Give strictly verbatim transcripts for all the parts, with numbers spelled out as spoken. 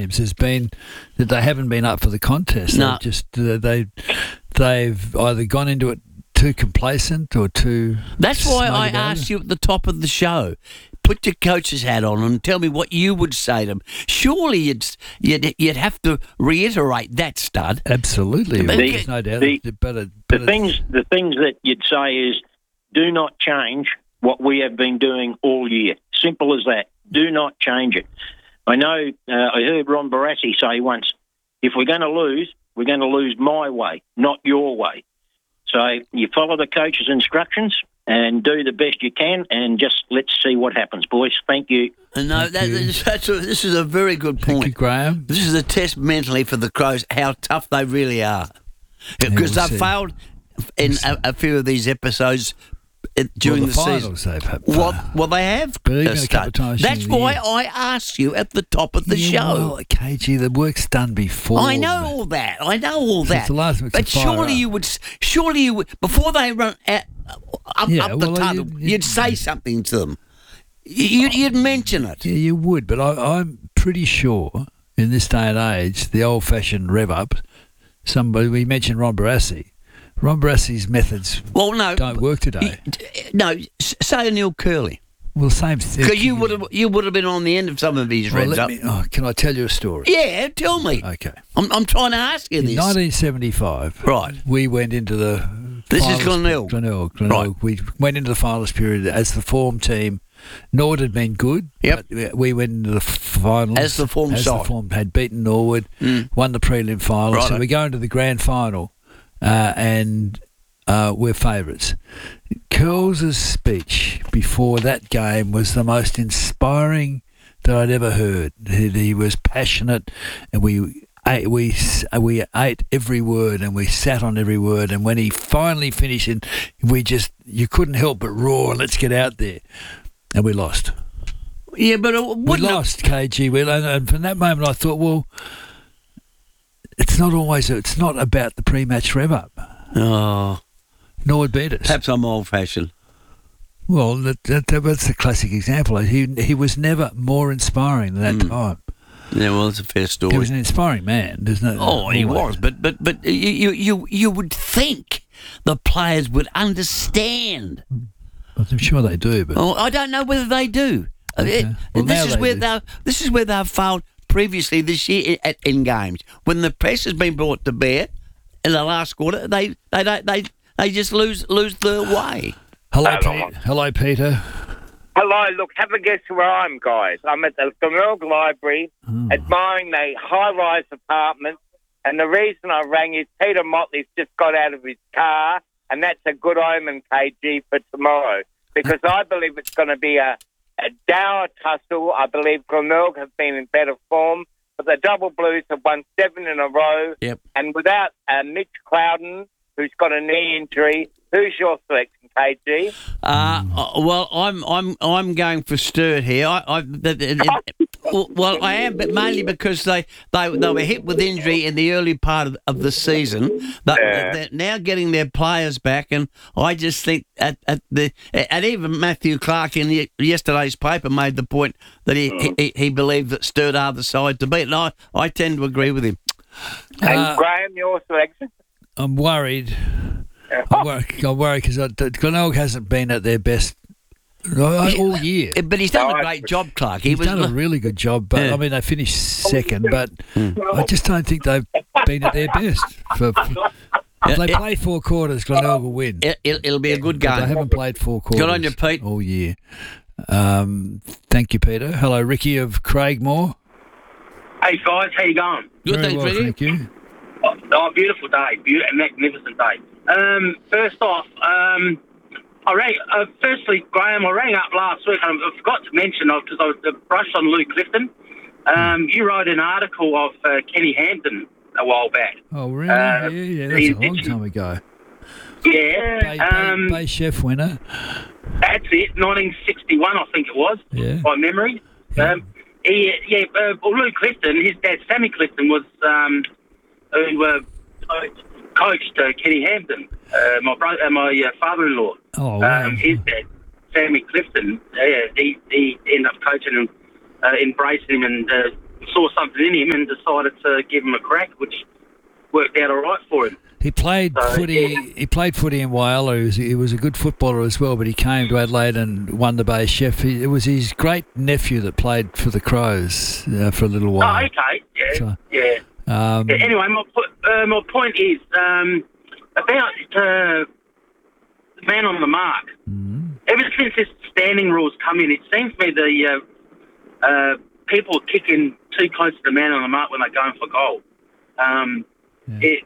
games has been that they haven't been up for the contest. No. They've just uh, they they've either gone into it too complacent or too. That's why I motivated. asked you at the top of the show. Put your coach's hat on and tell me what you would say to them. Surely you'd you'd, you'd have to reiterate that, Stud. Absolutely, But there's the- no doubt. the- but it, The but it- things, the things that you'd say is, do not change what we have been doing all year. Simple as that. Do not change it. I know. Uh, I heard Ron Barassi say once, if we're going to lose, we're going to lose my way, not your way. So you follow the coach's instructions and do the best you can, and just let's see what happens, boys. Thank you. No, that, you. that's, that's a, this is a very good Thank point. you, Graham. This is a test mentally for the Crows, how tough they really are. Because we'll they've see. failed in a, a few of these episodes uh, during well, the, the, season. finals they've had. Well, well, they have. But even uh, a couple of times That's during the why year. I asked you at the top of the Yeah, show. well, K G, the work's done before. I know mate. all that. I know all So that. it's the last one to but fire surely up. you would. Surely you would. Before they run at, up, Yeah, up the well, tunnel, you- you'd, you- say something to them. You'd, you'd mention it. Yeah, you would, but I, I'm pretty sure in this day and age, the old-fashioned rev up. Somebody we mentioned Ron Barassi. Ron Barassi's methods Well, no, don't work today. no. s- Say Neil Curley, Well, same thing. because you would have you would have been on the end of some of these Well, revs let up. me, oh, can I tell you a story? Yeah, tell me. Okay. I'm I'm trying to ask you In this. nineteen seventy-five, Right. we went into the. This is finals- Glenelg. Glenelg. Glenelg. Right. We went into the finals period as the form team. Norwood had been good. Yep. But we went into the finals As the form as side. the form had beaten Norwood, Mm. won the prelim final. So Righto. we go into the grand final, uh, and uh, we're favourites. Curls' speech before that game was the most inspiring that I'd ever heard. He, he was passionate, and we ate, we s- we ate every word, and we sat on every word. And when he finally finished, and we just you couldn't help but roar, "Let's get out there!" And we lost. Yeah, but it We wouldn't have- lost, K G. We, and, and from that moment, I thought, well, it's not always. It's not about the pre-match rev up. Oh, Norwood beat us. perhaps I'm old-fashioned. Well, that, that, that's a classic example. He he was never more inspiring than that Mm. time. Yeah, well, it's a fair He story. was an inspiring man. There's no. Oh, he no way. was, but but but you you you, you would think the players would understand. I'm sure they do, but Oh, I don't know whether they do. Okay. It- Well, this now is they where do. they this is where they've failed previously this year in, in games when the press has been brought to bear in the last quarter. They they don't they they just lose lose the way. hello, Hello. Pete. Hello, Peter. Hello, look, have a guess where I am, guys. I'm at the Glenelg Library, Oh. admiring the high-rise apartment, and the reason I rang is Peter Motley's just got out of his car, and that's a good omen, K G, for tomorrow, because I believe it's going to be a, a dour tussle. I believe Glenelg have been in better form, but the Double Blues have won seven in a row, Yep. and without uh, Mitch Clouden, who's got a knee injury, who's your selection, K G? Uh, uh, well, I'm I'm I'm going for Sturt here. I, I the, the, it- well, I am, but mainly because they, they they were hit with injury in the early part of, of the season. They, Yeah. They're now getting their players back, and I just think at, at the and even Matthew Clark in ye- yesterday's paper made the point that he he, he believed that Sturt are the side to beat, and I, I tend to agree with him. And Uh, Graham, your selection? I'm worried. I'm worried. I'm worried because Glenelg hasn't been at their best uh, all year. But he's done No, a I great agree. job, Clark. He He's was done a really good job, but Yeah. I mean they finished second. But I just don't think they've been at their best. For, if they Yeah, play four quarters, Glenelg will win. it, it'll, it'll be a good But they game. haven't played four quarters. Good on you, Pete. All year. Um, thank you, Peter. Hello, Ricky of Craigmore. Hey guys, how you going? Good, Very thanks, well, Ricky. thank you. Oh, oh, beautiful day, beautiful, magnificent day. Um, first off, um, I rang. Uh, firstly, Graham, I rang up last week and I forgot to mention because I was uh, brushed on Luke Clifton. Um, you wrote an article of uh, Kenny Hampton a while back. Oh, really? Uh, yeah, yeah, that's he- a long time ago. Yeah, Bay, um, Bay, Bay Chef winner. that's it. nineteen sixty-one, I think it was, Yeah. by memory. Yeah. Um, he, yeah, uh, well, Luke Clifton, his dad, Sammy Clifton, was um, who uh, coached uh, Kenny Hampton, uh, my brother, uh, my uh, father-in-law. Oh, wow. Um, his dad, Sammy Clifton, uh, he, he ended up coaching him, uh, embracing him, and uh, saw something in him and decided to give him a crack, which worked out all right for him. He played So, footy. yeah. He played footy in Whyalla. He was, he was a good footballer as well. But he came to Adelaide and won the Bay Chef. He, it was his great nephew that played for the Crows uh, for a little Oh, while. okay, yeah, So- yeah. Um, Yeah, anyway, my po- uh, my point is um, about uh, the man on the mark. mm, Ever since this standing rules come in, it seems to me the uh, uh, people are kicking too close to the man on the mark when they're going for goal. Um, Yeah. it,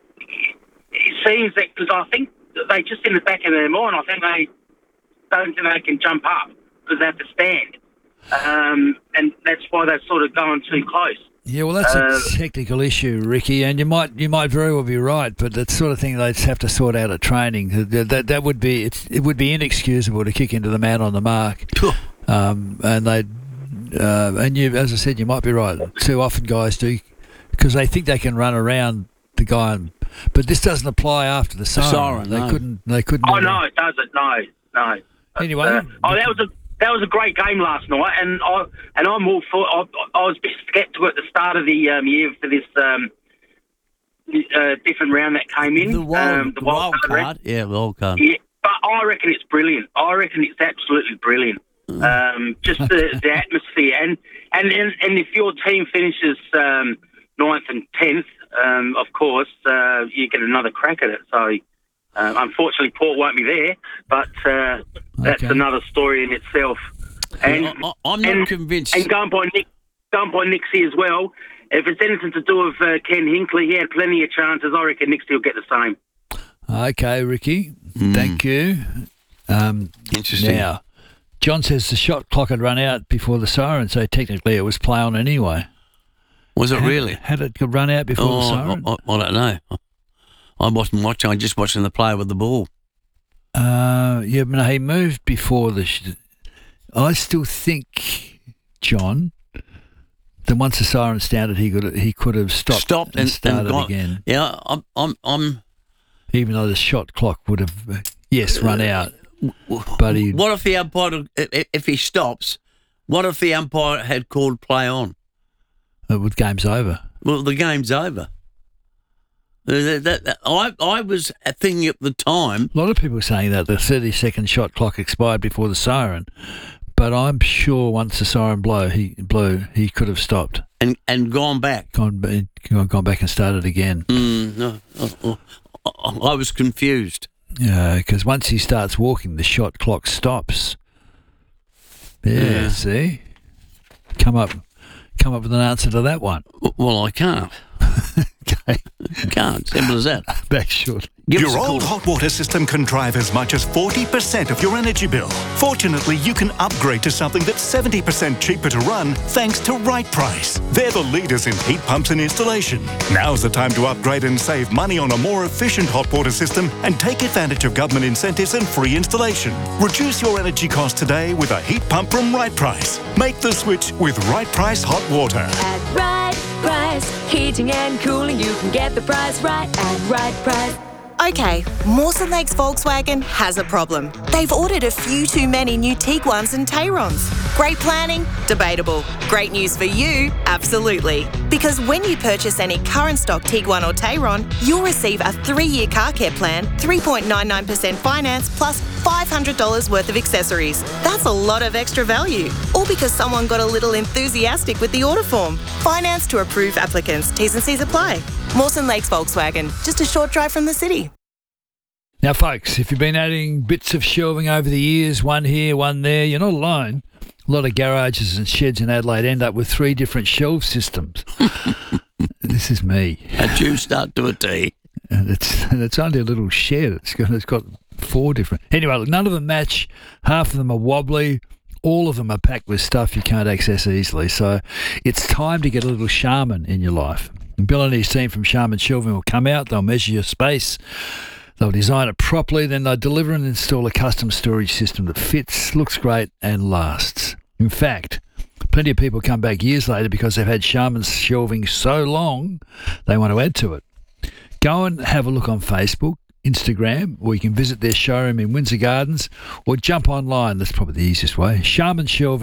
it seems that because I think that they just in the back of their mind, I think they don't think they can jump up because they have to stand, um, and that's why they're sort of going too close. yeah, well, that's uh, a technical issue, Ricky, and you might you might very well be right. But that's the sort of thing they just have to sort out at training. That that, that would be it's, it would be inexcusable to kick into the man on the mark. Um, and they, uh, and you, as I said, you might be right. Too often guys do because they think they can run around the guy, and, but this doesn't apply after the siren. siren, they no. couldn't. They couldn't. Oh do no, that. it doesn't. No, no. Anyway, Uh, oh, that was a that was a great game last night, and I and I'm all for. I, I was a bit sceptical at the start of the um, year for this um, uh, different round that came in. The wild, um, the wild card. card. Yeah, the wild card. Yeah, but I reckon it's brilliant. I reckon it's absolutely brilliant. Um, just the, the atmosphere, and, and and and if your team finishes um, ninth and tenth, um, of course, uh, you get another crack at it. So, uh, unfortunately, Port won't be there, but uh, that's Okay. another story in itself. And I, I, I'm not and, convinced. And going by Nick, going by Nixie as well. If it's anything to do with uh, Ken Hinkley, he had plenty of chances. I reckon Nixie will get the same. Okay, Ricky. Thank you. Um, Interesting. now, John says the shot clock had run out before the siren, so technically it was play on anyway. Was it Had- really? Had it run out before the Oh, I, siren? I, I don't know. I wasn't watching. I was just watching the player with the ball. Uh, yeah, but no, he moved before the. Sh- I still think, John, that once the siren sounded, he could he could have stopped, Stopped and, and, started and gone. again, Yeah, I'm. I'm. I'm even though the shot clock would have uh, yes run out. But he what if the umpire, if, if he stops, what if the umpire had called play on? uh, with game's over. Well, the game's over. Uh, That, that, that- I, I was thinking at the time, A lot of people are saying that the thirty second shot clock expired before the siren, but I'm sure once the siren blow, he blew, he could have stopped, and, and gone back. gone ba- gone back and started again. Mm, no, oh, oh, I, I was confused. Yeah, because once he starts walking, the shot clock stops. Yeah, Yeah. see, come up, come up with an answer to that one. Well, I can't. Okay, Can't. Simple as that. back shortly. Give us Your a call. old hot water system can drive as much as forty percent of your energy bill. Fortunately, you can upgrade to something that's seventy percent cheaper to run thanks to Right Price. They're the leaders in heat pumps and installation. Now's the time to upgrade and save money on a more efficient hot water system and take advantage of government incentives and free installation. Reduce your energy costs today with a heat pump from Right Price. Make the switch with Right Price Hot Water. At Right Price, heating and cooling, you can get the price right at Right Price. Okay, Mawson Lakes Volkswagen has a problem. They've ordered a few too many new Tiguans and Tayrons. Great planning? Debatable. Great news for you? Absolutely. Because when you purchase any current stock Tiguan or Tayron, you'll receive a three-year car care plan, three point nine nine percent finance, plus five hundred dollars worth of accessories. That's a lot of extra value. All because someone got a little enthusiastic with the order form. Finance to approved applicants. T's and C's apply. Mawson Lakes Volkswagen, just a short drive from the city. Now, folks, if you've been adding bits of shelving over the years, one here, one there, you're not alone. A lot of garages and sheds in Adelaide end up with three different shelf systems. This is me. A Jew start to a T. And it's and it's only a little shed. It's got it's got four different. Anyway, look, none of them match. Half of them are wobbly. All of them are packed with stuff you can't access easily. So it's time to get a little shaman in your life. And Bill and his team from Shaman Shelving will come out. They'll measure your space. They'll design it properly. Then they'll deliver and install a custom storage system that fits, looks great, and lasts. In fact, plenty of people come back years later because they've had Shaman's Shelving so long they want to add to it. Go and have a look on Facebook, Instagram, or you can visit their showroom in Windsor Gardens or jump online. That's probably the easiest way. shaman shelving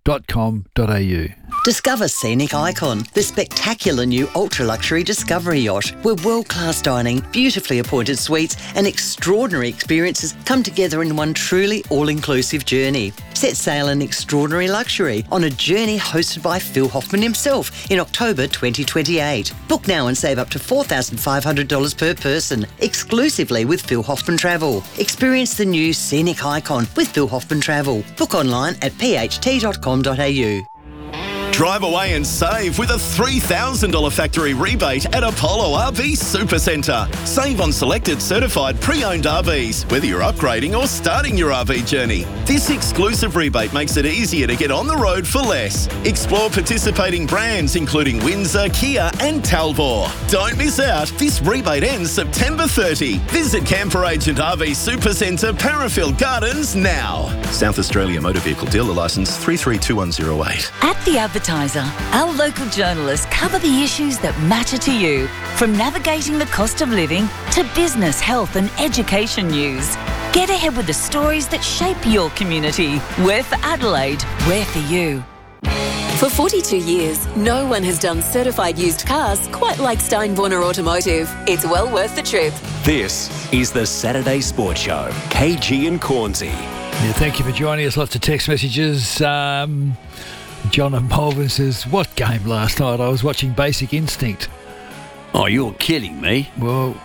dot com dot a u. Discover Scenic Icon, the spectacular new ultra-luxury Discovery yacht, where world-class dining, beautifully appointed suites and extraordinary experiences come together in one truly all-inclusive journey. Set sail in extraordinary luxury on a journey hosted by Phil Hoffman himself in October twenty twenty-eight. Book now and save up to four thousand five hundred dollars per person, exclusively with Phil Hoffman Travel. Experience the new Scenic Icon with Phil Hoffman Travel. Book online at p h t dot com dot a u. Drive away and save with a three thousand dollars factory rebate at Apollo R V Supercentre. Save on selected certified pre-owned R Vs, whether you're upgrading or starting your R V journey. This exclusive rebate makes it easier to get on the road for less. Explore participating brands including Windsor, Kia and Talbot. Don't miss out. This rebate ends September thirtieth. Visit Camper Agent R V Supercentre, Parafield Gardens now. South Australia Motor Vehicle Dealer Licence three three two one zero eight. At The Advertiser, our local journalists cover the issues that matter to you, from navigating the cost of living to business, health and education news. Get ahead with the stories that shape your community. We're for Adelaide, we're for you. For forty-two years, no one has done certified used cars quite like Steinborner Automotive. It's well worth the trip. This is the Saturday Sports Show. K G and Cornsey. Yeah, thank you for joining us. Lots of text messages. Um, John and Malvern says, what game last night? I was watching Basic Instinct. Oh, you're kidding me. Well,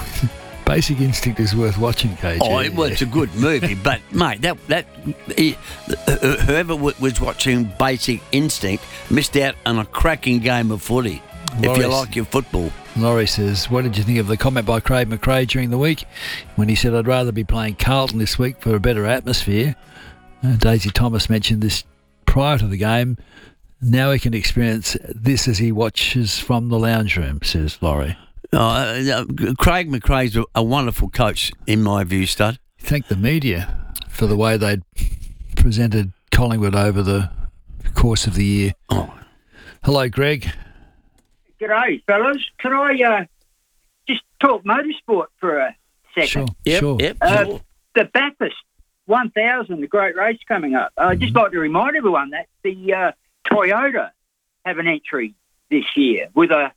Basic Instinct is worth watching, K G. Oh, it, well, it's a good movie, but, mate, that that he, whoever w- was watching Basic Instinct missed out on a cracking game of footy, Laurie, if you like your football. Laurie says, what did you think of the comment by Craig McRae during the week when he said, I'd rather be playing Carlton this week for a better atmosphere? Uh, Daisy Thomas mentioned this prior to the game. Now he can experience this as he watches from the lounge room, says Laurie. Oh, uh, Craig McRae's a, a wonderful coach, in my view, Stud. Thank the media for the way they'd presented Collingwood over the course of the year. Oh. Hello, Greg. G'day, fellas. Can I uh, just talk motorsport for a second? Sure, Yep, sure. yep, Uh, sure. the Bathurst one thousand, the great race coming up. I'd just like to remind everyone that the uh, Toyota have an entry this year with a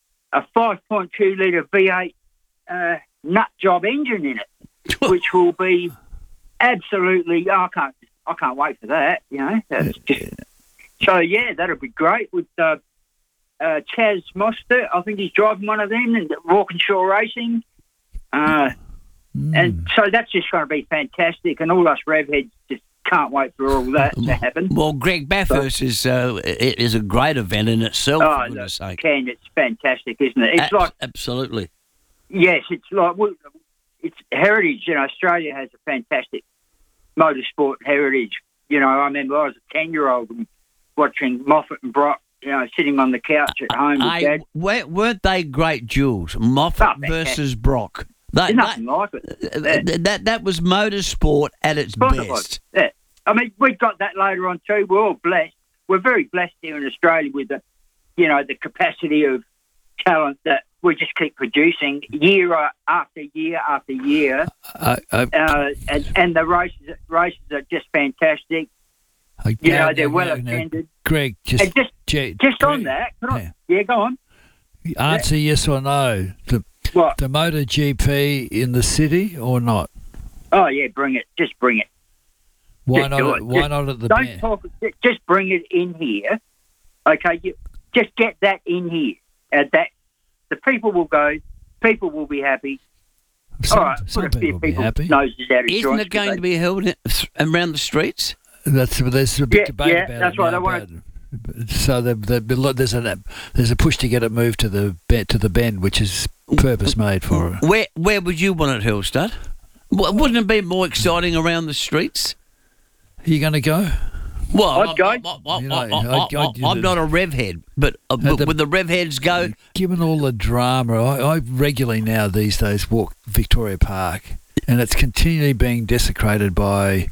a five point two litre V eight uh, nut job engine in it, which will be absolutely. I can't. I can't wait for that. You know. That's just, so yeah, that'll be great with uh, uh, Chaz Mostert. I think he's driving one of them in Walkinshaw Racing. Uh, Mm. And so that's just going to be fantastic, and all us rev heads just can't wait for all that to happen. Well, Greg, Bathurst so, is uh, it is a great event in itself. Oh, for goodness sake. Ken, it's fantastic, isn't it? It's a- like absolutely. Yes, it's like it's heritage. You know, Australia has a fantastic motorsport heritage. You know, I remember I was a ten-year-old and watching Moffat and Brock. You know, sitting on the couch at home with I, Dad. Weren't they great duels? Moffat Oh, versus Brock. That, There's nothing like it. That, that that was motorsport at its Sport best. was. Yeah. I mean, we've got that later on too. We're all blessed. We're very blessed here in Australia with the, you know, the capacity of talent that we just keep producing year after year after year. I, I, uh, and, and the races races are just fantastic. I, You now- know, they're now- well now, attended. Greg, just And just J- just Greg, on that, can I, yeah. yeah, go on. answer yes or no. The, What? the MotoGP in the city or not? Oh yeah, bring it. Just bring it. Why Just not? do At, it. why Just not at the Don't band? talk. Just bring it in here. Okay, you just get that in here. Uh, that the people will go. People will be happy. Some, All right, some put a few people will be people's happy. noses out of Isn't joints it going because to be held in, around the streets? That's there's a big Yeah, debate yeah, about that's it right, now I wanna- about- So the, the, there's a there's a push to get it moved to the be- to the bend, which is purpose made for it. Where where would you want it held, Stud? W- Wouldn't it be more exciting around the streets? Are you going to go? Well, I'd I'm, go. I'm, I'm, You know, I'm, I'd- I'd- I'm not a rev head, but uh, At the- would the rev heads go? Given all the drama, I, I regularly now these days walk Victoria Park, and it's continually being desecrated by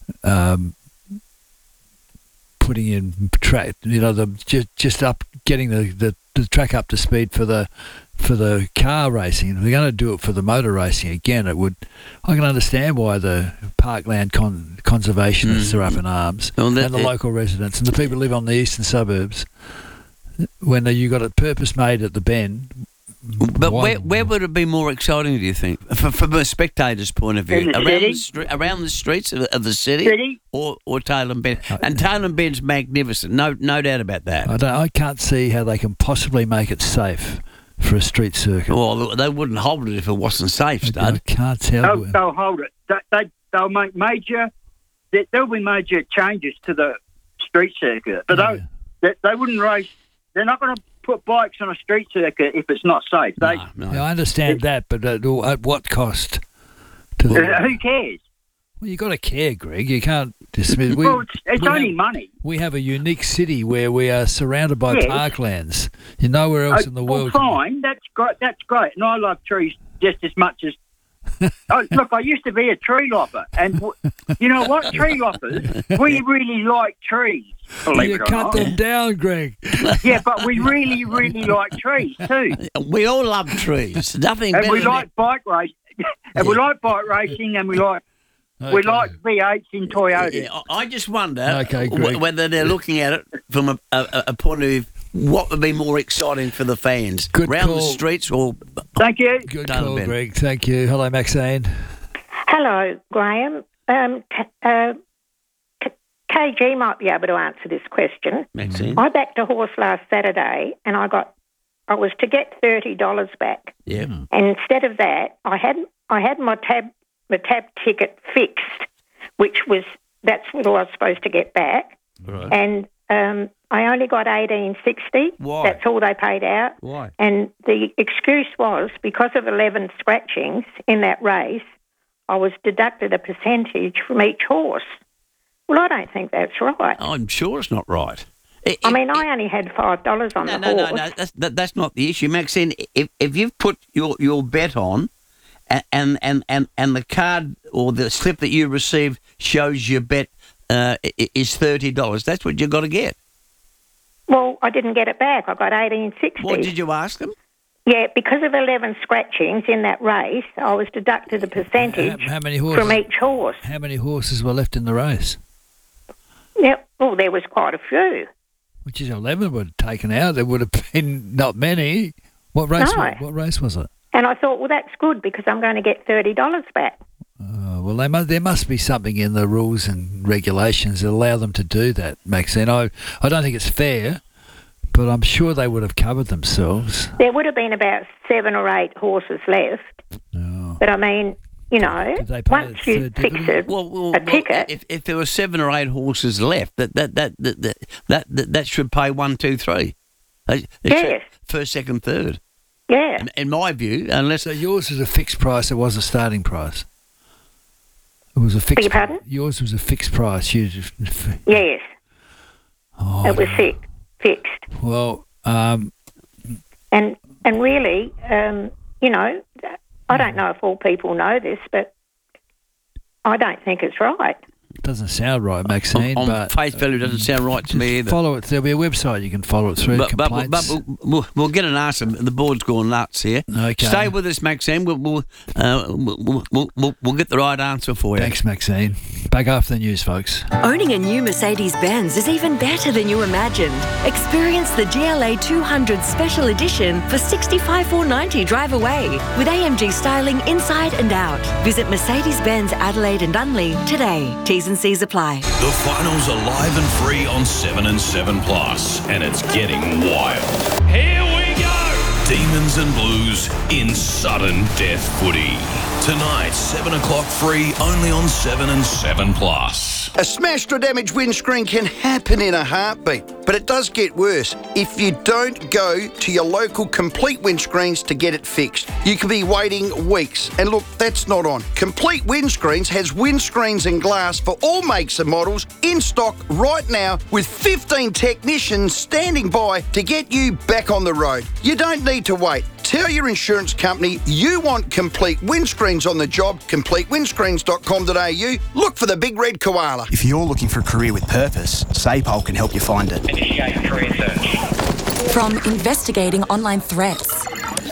um, putting in track. You know, the just just up getting the, the, the track up to speed for the for the car racing. If they're going to do it for the motor racing again, it would. I can understand why the parkland con- conservationists Mm. are up in arms, Well, that- and the it- local residents and the people who live on the eastern suburbs. When you got it purpose made at the bend. But why- where where would it be more exciting, do you think, from, from a spectator's point of view? In the around city? the stre- around the streets of, of the city, City? or or Taylor Bend? And Taylor Bend's magnificent, no no doubt about that. I don't. I can't see how they can possibly make it safe for a street circuit. Well, they wouldn't hold it if it wasn't safe, I Stud. can't tell. They'll, they'll hold it. They, they, they'll make major. There, there'll be major changes to the street circuit, but Yeah. they, they, they wouldn't race. They're not going to put bikes on a street circuit if it's not safe. They, No, no. Yeah, I understand that, but at, at what cost? To the, uh, who cares? well, you got to care, Greg. You can't dismiss. We, well, it's, it's we only have, money. we have a unique city where we are surrounded by Yes. parklands. You nowhere else Uh, in the well, world. fine, that's great. That's great, and I love trees just as much as. oh, look, I used to be a tree lopper, and w- you know what? Tree loppers, we really like trees. Believe You it or cut not. them down, Greg. Yeah, but we really, really like trees too, We all love trees. Nothing and better we than like bike racing, and we like bike racing, and we like we Okay. like V eights in Toyota. Yeah, I I just wonder Okay, w- Greg. whether they're looking at it from a, a, a point of view, what would be more exciting for the fans, Good around call. the streets or Thank you. Good Taylor call, Bend. Greg. Thank you. Hello, Maxine. Hello, Graham. Um, t- uh, t- K G might be able to answer this question. Maxine? I backed a horse last Saturday, and I got I was to get thirty dollars back, Yeah. and instead of that, I had I had my tab my tab ticket fixed, which was that's what I was supposed to get back, Right. and um, I only got eighteen sixty. Why? That's all they paid out. Why? And the excuse was because of eleven scratchings in that race, I was deducted a percentage from each horse. Well, I don't think that's right. I'm sure it's not right. I- I if- mean, I only had five dollars on No, the no, horse. no, no. That's that, that's not the issue, Maxine. If if you've put your, your bet on, a- and and and and the card or the slip that you received shows your bet uh, i- is thirty dollars, that's what you got to get. Well, I didn't get it back. I got eighteen sixty. What did you ask them? Yeah, because of eleven scratchings in that race, I was deducted a percentage How, how many horses? from each horse. How many horses were left in the race? Yep. Well, there was quite a few. Which is eleven were taken out. There would have been not many. What race? No. Was, what race was it? And I thought, well, that's good because I'm going to get thirty dollars back. Uh, well, they must, there must be something in the rules and regulations that allow them to do that, Maxine. I, I don't think it's fair, but I'm sure they would have covered themselves. There would have been about seven or eight horses left. No. But I mean, you know, Did they pay once a you third fix dividend? a, Well, well, a well, ticket, if, if there were seven or eight horses left, that that that that that that, that, that should pay one, two, three. They- they should- Yes. First, second, third. yeah. In, in my view, unless So yours was a fixed price. It was a starting price. It was a fixed. your pardon? Yours was a fixed price. You just, Yes, oh, it was fi- fixed. well, um, And and really, um, you know, I don't know if all people know this, but I don't think it's right. it doesn't sound right, Maxine. on, on but face value doesn't sound right to me either. follow it. There'll be a website you can follow it through. But, but, complaints. but we'll, we'll, we'll get an answer. The board's gone nuts here. Okay. Stay with us, Maxine. We'll we'll, uh, we'll, we'll, we'll, we'll get the right answer for you. Thanks, Maxine. Back after the news, folks. Owning a new Mercedes-Benz is even better than you imagined. Experience the G L A two hundred Special Edition for sixty-five thousand four hundred ninety dollars drive away with A M G styling inside and out. Visit Mercedes-Benz Adelaide and Dunley today. T's and C's apply. The finals are live and free on seven and seven Plus, and it's getting wild. Here we go! Demons and Blues in sudden death footy. Tonight, seven o'clock free, only on seven and seven Plus. A smashed or damaged windscreen can happen in a heartbeat, but it does get worse if you don't go to your local Complete Windscreens to get it fixed. You could be waiting weeks, and look, that's not on. Complete Windscreens has windscreens and glass for all makes and models in stock right now with fifteen technicians standing by to get you back on the road. You don't need to wait. Tell your insurance company you want Complete Windscreens on the job, complete windscreens dot com dot a u. Look for the big red koala. If you're looking for a career with purpose, SAPOL can help you find it. Initiate career search. From investigating online threats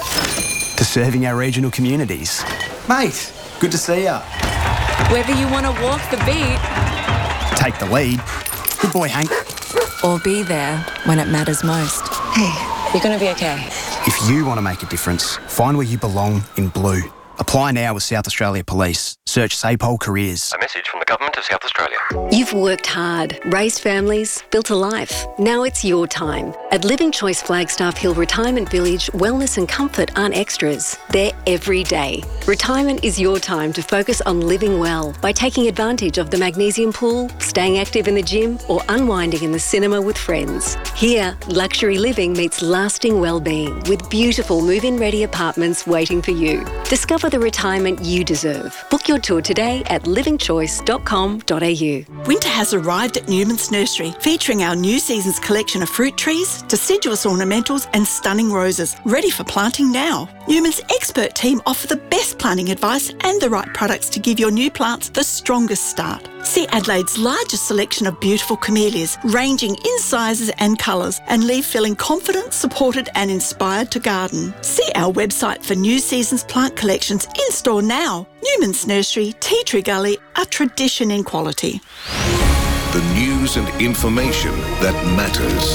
to serving our regional communities. Mate, good to see ya. Whether you want to walk the beat, Take the lead. Good boy, Hank. or be there when it matters most. Hey, you're going to be okay. If you want to make a difference, find where you belong in blue. Apply now with South Australia Police. Search SAPOL Careers. A message from the Government of South Australia. You've worked hard, raised families, built a life. Now it's your time. At Living Choice Flagstaff Hill Retirement Village, wellness and comfort aren't extras. They're every day. Retirement is your time to focus on living well by taking advantage of the magnesium pool, staying active in the gym, or unwinding in the cinema with friends. Here, luxury living meets lasting well-being with beautiful move-in ready apartments waiting for you. Discover the retirement you deserve. Book your tour today at living choice dot com dot a u. Winter has arrived at Newman's Nursery, featuring our new season's collection of fruit trees, deciduous ornamentals and stunning roses, ready for planting now. Newman's expert team offer the best planting advice and the right products to give your new plants the strongest start. See Adelaide's largest selection of beautiful camellias, ranging in sizes and colours, and leave feeling confident, supported and inspired to garden. See our website for new season's plant collections in store now. Newman's Nursery, Tea Tree Gully, a tradition in quality. The news and information that matters.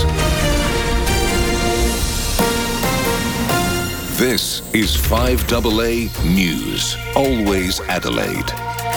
This is five A A News. Always Adelaide.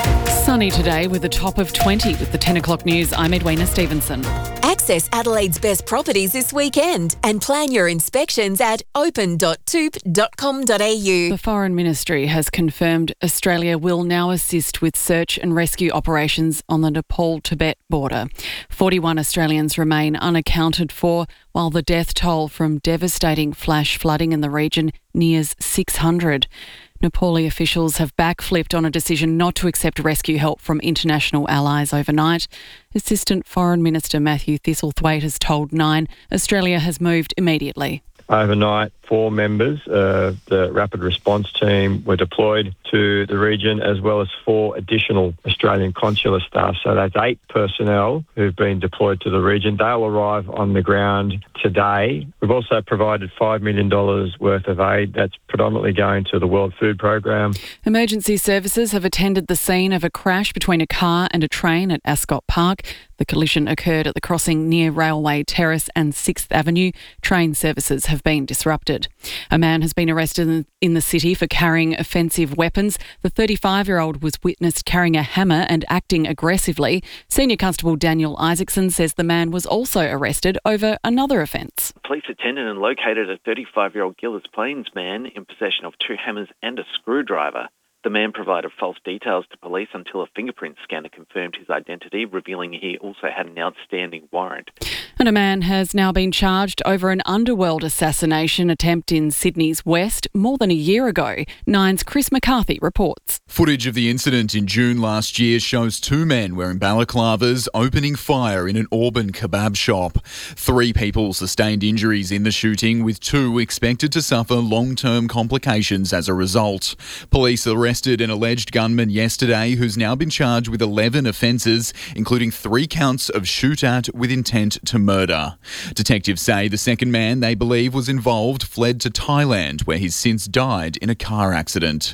Sunny today with a top of twenty. With the ten o'clock news, I'm Edwina Stevenson. Access Adelaide's best properties this weekend and plan your inspections at open dot toop dot com dot a u. The Foreign Ministry has confirmed Australia will now assist with search and rescue operations on the Nepal-Tibet border. forty-one Australians remain unaccounted for, while the death toll from devastating flash flooding in the region nears six hundred. Nepali officials have backflipped on a decision not to accept rescue help from international allies overnight. Assistant Foreign Minister Matthew Thistlethwaite has told Nine Australia has moved immediately. Overnight, four members of the Rapid Response Team were deployed to the region, as well as four additional Australian consular staff. So that's eight personnel who've been deployed to the region. They'll arrive on the ground today. We've also provided five million dollars worth of aid that's predominantly going to the World Food Programme. Emergency services have attended the scene of a crash between a car and a train at Ascot Park. The collision occurred at the crossing near Railway Terrace and sixth Avenue. Train services have been disrupted. A man has been arrested in the city for carrying offensive weapons. The thirty-five-year-old was witnessed carrying a hammer and acting aggressively. Senior Constable Daniel Isaacson says the man was also arrested over another offence. Police attended and located a thirty-five-year-old Gillers Plains man in possession of two hammers and a screwdriver. The man provided false details to police until a fingerprint scanner confirmed his identity, revealing he also had an outstanding warrant. And a man has now been charged over an underworld assassination attempt in Sydney's West more than a year ago. Nine's Chris McCarthy reports. Footage of the incident in June last year shows two men wearing balaclavas opening fire in an Auburn kebab shop. Three people sustained injuries in the shooting, with two expected to suffer long-term complications as a result. Police arrested an alleged gunman yesterday who's now been charged with eleven offences, including three counts of shoot at with intent to murder. Detectives say the second man they believe was involved fled to Thailand, where he's since died in a car accident.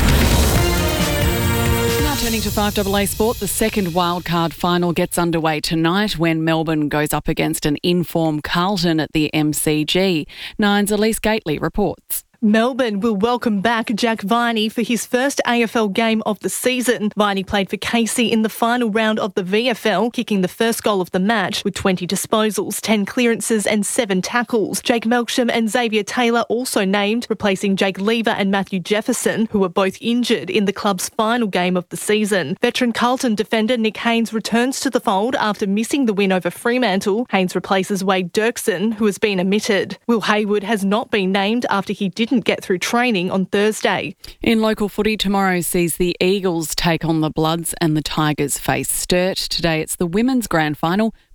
Now turning to five A A Sport, the second wildcard final gets underway tonight when Melbourne goes up against an in-form Carlton at the M C G. Nine's Elise Gately reports. Melbourne will welcome back Jack Viney for his first A F L game of the season. Viney played for Casey in the final round of the V F L, kicking the first goal of the match with twenty disposals, ten clearances and seven tackles. Jake Melksham and Xavier Taylor also named, replacing Jake Lever and Matthew Jefferson, who were both injured in the club's final game of the season. Veteran Carlton defender Nick Haynes returns to the fold after missing the win over Fremantle. Haynes replaces Wade Dirksen, who has been omitted. Will Hayward has not been named after he didn't get through training on Thursday. In local footy, tomorrow sees the Eagles take on the Bloods and the Tigers face Sturt. Today it's the women's grand final between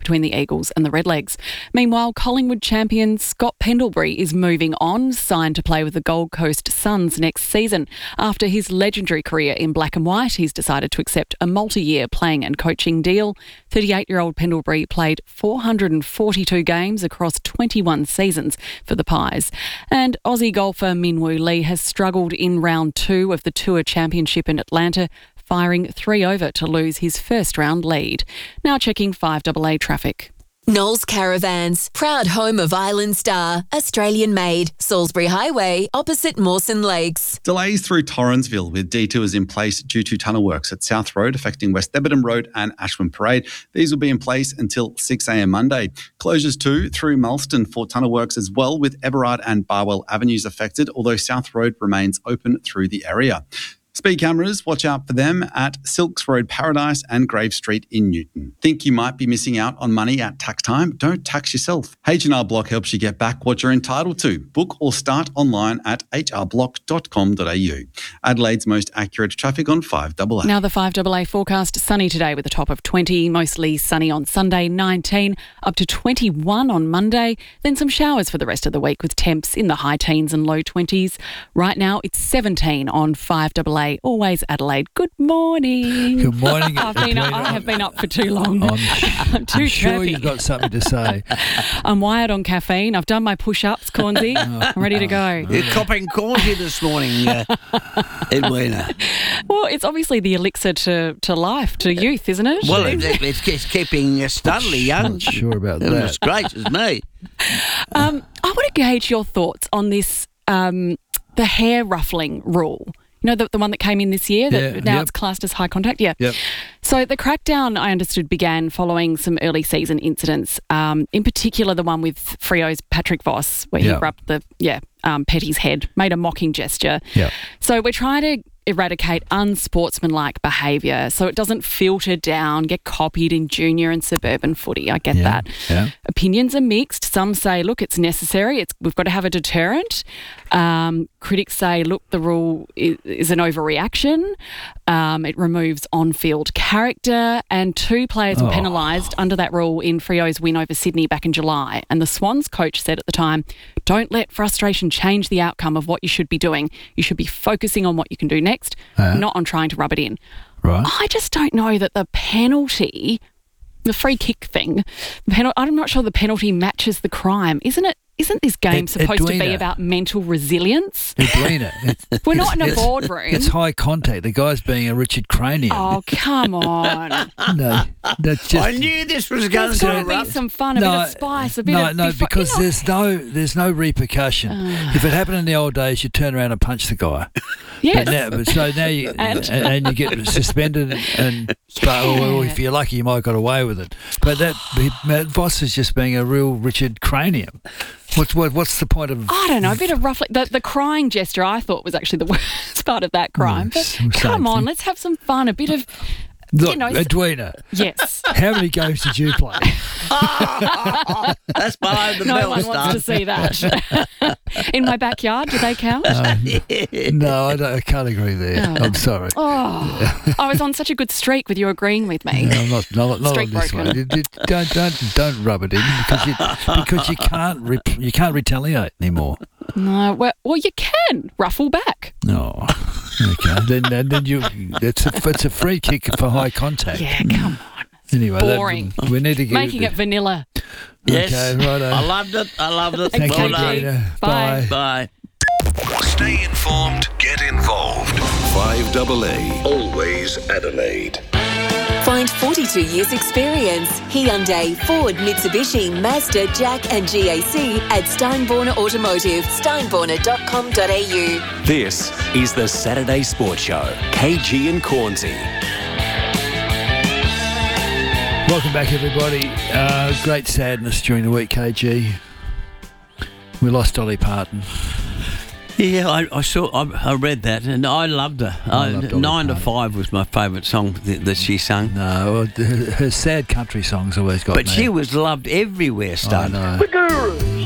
between the Eagles and the Redlegs. Meanwhile, Collingwood champion Scott Pendlebury is moving on, signed to play with the Gold Coast Suns next season. After his legendary career in black and white, he's decided to accept a multi-year playing and coaching deal. thirty-eight-year-old Pendlebury played four hundred forty-two games across twenty-one seasons for the Pies. And Aussie golfer Min Woo Lee has struggled in round two of the Tour Championship in Atlanta, firing three over to lose his first round lead. Now checking five A A traffic. Knowles Caravans, proud home of Island Star, Australian made, Salisbury Highway, opposite Mawson Lakes. Delays through Torrensville with detours in place due to tunnel works at South Road affecting West Debenham Road and Ashwin Parade. These will be in place until six a.m. Monday. Closures too through Malston for tunnel works as well, with Everard and Barwell Avenues affected, although South Road remains open through the area. Speed cameras, watch out for them at Silks Road Paradise and Grave Street in Newton. Think you might be missing out on money at tax time? Don't tax yourself. H and R Block helps you get back what you're entitled to. Book or start online at h r block dot com dot a u. Adelaide's most accurate traffic on five A A. Now the five A A forecast, sunny today with a top of twenty, mostly sunny on Sunday, nineteen, up to twenty-one on Monday, then some showers for the rest of the week with temps in the high teens and low twenties. Right now it's seventeen on five A A. Always Adelaide. Good morning. Good morning. I've been up, I have been up for too long. I'm, I'm too I'm sure chirpy. you've got something to say. I'm wired on caffeine. I've done my push-ups, Cornsey. I'm ready to go. You're copping Cornsey this morning, uh, Edwina. Well, it's obviously the elixir to, to life, to youth, isn't it? Well, it, it's, it's keeping uh, Studley young. Not sure about that. Goodness gracious me. Um, I want to gauge your thoughts on this, um, the hair ruffling rule. You know, the, the one that came in this year, that Yeah, now yep. it's classed as high contact? Yeah. Yep. So the crackdown, I understood, began following some early season incidents, um, in particular the one with Freo's Patrick Voss, where he Yep. rubbed the, yeah, um, Petty's head, made a mocking gesture. Yep. So we're trying to eradicate unsportsmanlike behaviour so it doesn't filter down, get copied in junior and suburban footy. I get Yeah, that. yeah. Opinions are mixed. Some say, look, it's necessary. It's we've got to have a deterrent. Um, critics say, look, the rule is, is an overreaction. Um, it removes on-field character, and two players were Oh. penalised under that rule in Freo's win over Sydney back in July. And the Swans coach said at the time, don't let frustration change the outcome of what you should be doing. You should be focusing on what you can do next, Uh-huh. not on trying to rub it in. Right. I just don't know that the penalty, the free kick thing, the penal- I'm not sure the penalty matches the crime. Isn't it? Isn't this game Ed- supposed to be Edwina. about mental resilience? Edwina, it's, We're not in a it's- boardroom. It's high contact. The guy's being a Richard Cranium. Oh, come on. No, that's just. I knew this was going There's to got to be erupt. some fun, a bit of spice, a bit no, of... no, befo- because you know- there's no there's no repercussion. if it happened in the old days, you turn around and punch the guy. Yes. But now, but so now you And- and, and you get suspended, and but, or if you're lucky, you might have got away with it. But that Matt Voss is just being a real Richard Cranium. What's what, what's the point of? I don't know, a bit of roughly... The, the crying gesture, I thought, was actually the worst part of that crime. But same come on, thing. let's have some fun, a bit of... Look, you know, Edwina. Yes. How many games did you play? That's below the No belt, one wants to see that. In my backyard, do they count? No, I, don't, I can't agree there. Oh. I'm sorry. Oh, I was on such a good streak with you agreeing with me. No, I'm not, not, not on Streak this broken. one. You- you Don't, don't, don't rub it in because you, because you can't re, you can't retaliate anymore. No, well, well, you can ruffle back. No, okay. Then, then, then you it's a, it's a free kick for high contact. Yeah, come on. Anyway, that- Boring. we need to get Making it vanilla. Yes. Okay, righto. I loved it. I loved it. Thank well you, done. Gina. Bye. Bye. Stay informed, get involved. five A A, always Adelaide. Find forty-two years experience. Hyundai, Ford, Mitsubishi, Mazda, Jack and G A C at Steinborner Automotive. steinborner dot com dot a u. This is the Saturday Sports Show. K G and Cornsey. Welcome back, everybody. Uh, great sadness during the week, K G. We lost Dolly Parton. Yeah, I, I saw. I, I read that, and I loved her. I I loved Dolly Nine to Parton. Five was my favourite song that, that she sang. No, her, her sad country songs always got But me. she was loved everywhere, I Stud. know. The Guru.